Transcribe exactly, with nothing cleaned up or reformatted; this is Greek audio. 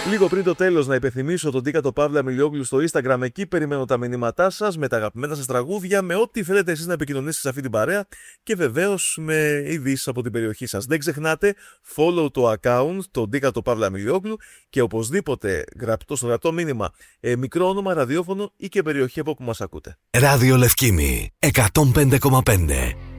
Λίγο πριν το τέλος, να υπενθυμίσω τον Τίκατο Παύλα Μιλιόγλου στο Instagram. Εκεί περιμένω τα μηνύματά σας με τα αγαπημένα σας τραγούδια, με ό,τι θέλετε εσείς να επικοινωνήσετε σε αυτή την παρέα και βεβαίως με ειδήσεις από την περιοχή σας. Δεν ξεχνάτε, follow το account, τον Τίκατο Παύλα Μιλιόγλου, και οπωσδήποτε γραπτό στο γραπτό μήνυμα ε, μικρό όνομα, ραδιόφωνο ή και περιοχή από όπου μας ακούτε. Ράδιο Λευκήμη εκατόν πέντε κόμμα πέντε.